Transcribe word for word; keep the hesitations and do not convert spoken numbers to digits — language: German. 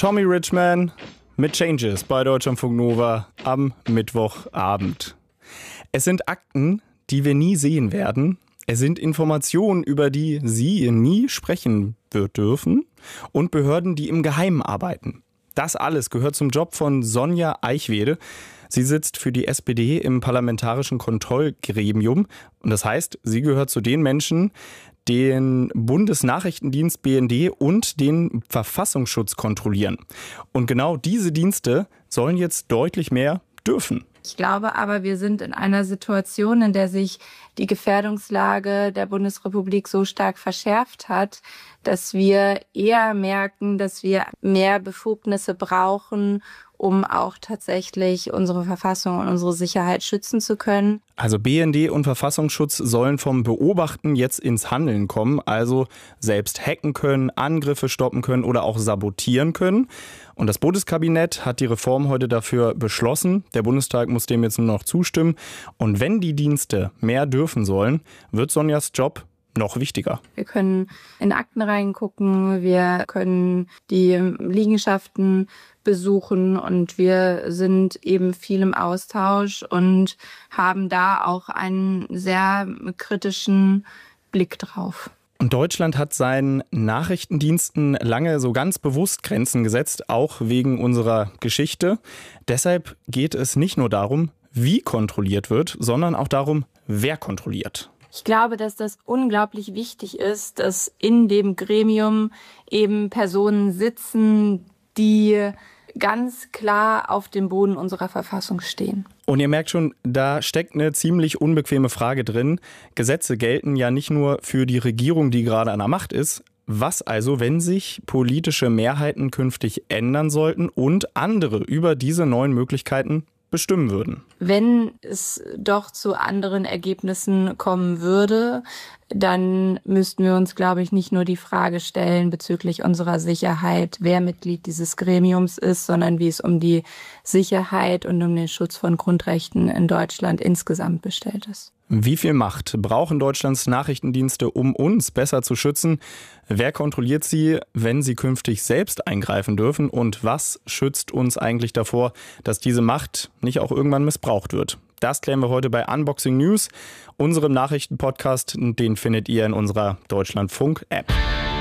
Tommy Richman mit Changes bei Deutschlandfunk Nova am Mittwochabend. Es sind Akten, die wir nie sehen werden. Es sind Informationen, über die Sie nie sprechen wird dürfen. Und Behörden, die im Geheimen arbeiten. Das alles gehört zum Job von Sonja Eichwede. Sie sitzt für die S P D im Parlamentarischen Kontrollgremium. Und das heißt, sie gehört zu den Menschen, den Bundesnachrichtendienst B N D und den Verfassungsschutz kontrollieren. Und genau diese Dienste sollen jetzt deutlich mehr dürfen. Ich glaube aber, wir sind in einer Situation, in der sich die Gefährdungslage der Bundesrepublik so stark verschärft hat, dass wir eher merken, dass wir mehr Befugnisse brauchen, um auch tatsächlich unsere Verfassung und unsere Sicherheit schützen zu können. Also B N D und Verfassungsschutz sollen vom Beobachten jetzt ins Handeln kommen, also selbst hacken können, Angriffe stoppen können oder auch sabotieren können. Und das Bundeskabinett hat die Reform heute dafür beschlossen. Der Bundestag muss dem jetzt nur noch zustimmen. Und wenn die Dienste mehr dürfen sollen, wird Sonjas Job noch wichtiger. Wir können in Akten reingucken, wir können die Liegenschaften besuchen und wir sind eben viel im Austausch und haben da auch einen sehr kritischen Blick drauf. Und Deutschland hat seinen Nachrichtendiensten lange so ganz bewusst Grenzen gesetzt, auch wegen unserer Geschichte. Deshalb geht es nicht nur darum, wie kontrolliert wird, sondern auch darum, wer kontrolliert. Ich glaube, dass das unglaublich wichtig ist, dass in dem Gremium eben Personen sitzen, die ganz klar auf dem Boden unserer Verfassung stehen. Und ihr merkt schon, da steckt eine ziemlich unbequeme Frage drin. Gesetze gelten ja nicht nur für die Regierung, die gerade an der Macht ist. Was also, wenn sich politische Mehrheiten künftig ändern sollten und andere über diese neuen Möglichkeiten bestimmen würden? Wenn es doch zu anderen Ergebnissen kommen würde, dann müssten wir uns, glaube ich, nicht nur die Frage stellen bezüglich unserer Sicherheit, wer Mitglied dieses Gremiums ist, sondern wie es um die Sicherheit und um den Schutz von Grundrechten in Deutschland insgesamt bestellt ist. Wie viel Macht brauchen Deutschlands Nachrichtendienste, um uns besser zu schützen? Wer kontrolliert sie, wenn sie künftig selbst eingreifen dürfen? Und was schützt uns eigentlich davor, dass diese Macht nicht auch irgendwann missbraucht wird? Das klären wir heute bei Unboxing News, unserem Nachrichtenpodcast. Den findet ihr in unserer Deutschlandfunk-App.